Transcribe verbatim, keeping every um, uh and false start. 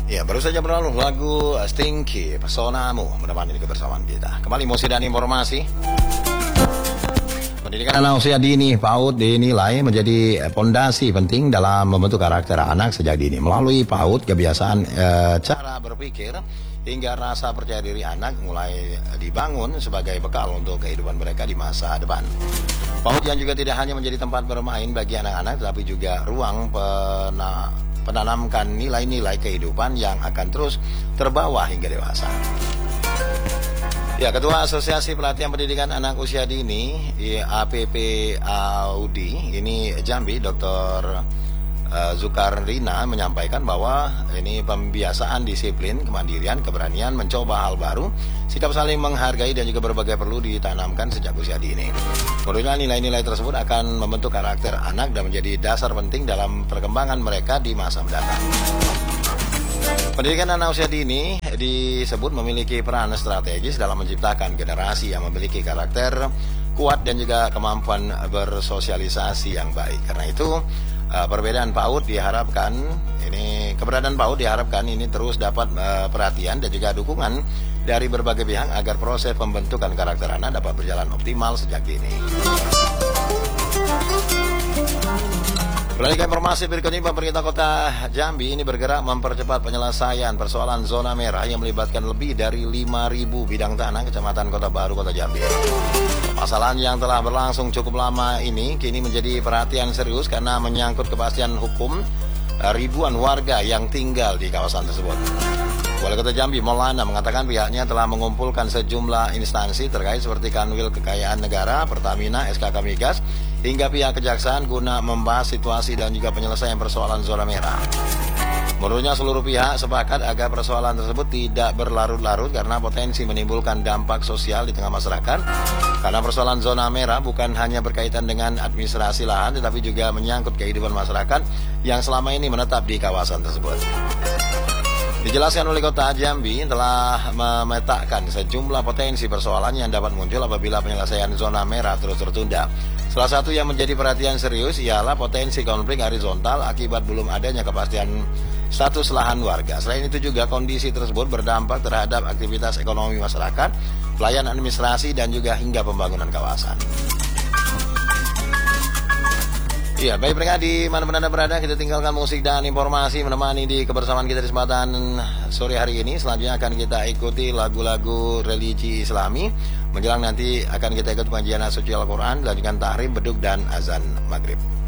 Ya, baru saja berlalu lagu Stinky, Personamu, menemani kebersamaan kita. Kembali musik dan informasi. Pendidikan anak usia dini PAUD dinilai menjadi pondasi penting dalam membentuk karakter anak sejak dini. Melalui PAUD, kebiasaan e, cara berpikir hingga rasa percaya diri anak mulai dibangun sebagai bekal untuk kehidupan mereka di masa depan. PAUD yang juga tidak hanya menjadi tempat bermain bagi anak-anak, tetapi juga ruang pena, penanamkan nilai-nilai kehidupan yang akan terus terbawa hingga dewasa. Ya, Ketua Asosiasi Pelatihan Pendidikan Anak Usia Dini A P P A U D I ini Jambi, Doktor uh, Zukarrina menyampaikan bahwa ini pembiasaan disiplin, kemandirian, keberanian mencoba hal baru, sikap saling menghargai dan juga berbagai perlu ditanamkan sejak usia dini. Menurutnya nilai-nilai tersebut akan membentuk karakter anak dan menjadi dasar penting dalam perkembangan mereka di masa mendatang. Pendidikan anak usia dini disebut memiliki peran strategis dalam menciptakan generasi yang memiliki karakter kuat dan juga kemampuan bersosialisasi yang baik. Karena itu perbedaan PAUD diharapkan ini keberadaan PAUD diharapkan ini terus dapat perhatian dan juga dukungan dari berbagai pihak agar proses pembentukan karakter anak dapat berjalan optimal sejak dini. Beralih ke informasi berikutnya, pemerintah kota Jambi ini bergerak mempercepat penyelesaian persoalan zona merah yang melibatkan lebih dari lima ribu bidang tanah kecamatan Kota Baru, Kota Jambi. Permasalahan yang telah berlangsung cukup lama ini kini menjadi perhatian serius karena menyangkut kepastian hukum ribuan warga yang tinggal di kawasan tersebut. Wali Kota Jambi Maulana mengatakan pihaknya telah mengumpulkan sejumlah instansi terkait seperti Kanwil Kekayaan Negara, Pertamina, S K K Migas, hingga pihak kejaksaan guna membahas situasi dan juga penyelesaian persoalan zona merah. Menurutnya seluruh pihak sepakat agar persoalan tersebut tidak berlarut-larut karena potensi menimbulkan dampak sosial di tengah masyarakat. Karena persoalan zona merah bukan hanya berkaitan dengan administrasi lahan tetapi juga menyangkut kehidupan masyarakat yang selama ini menetap di kawasan tersebut. Dijelaskan oleh Kota Jambi telah memetakan sejumlah potensi persoalan yang dapat muncul apabila penyelesaian zona merah terus tertunda. Salah satu yang menjadi perhatian serius ialah potensi konflik horizontal akibat belum adanya kepastian status lahan warga. Selain itu juga kondisi tersebut berdampak terhadap aktivitas ekonomi masyarakat, pelayanan administrasi dan juga hingga pembangunan kawasan. Iya, baik mereka di mana-mana Anda berada, kita tinggalkan musik dan informasi menemani di kebersamaan kita di kesempatan sore hari ini. Selanjutnya akan kita ikuti lagu-lagu religi Islami. Menjelang nanti akan kita ikut pengajian suci Al-Quran, dilanjutkan tahrim, beduk dan azan maghrib.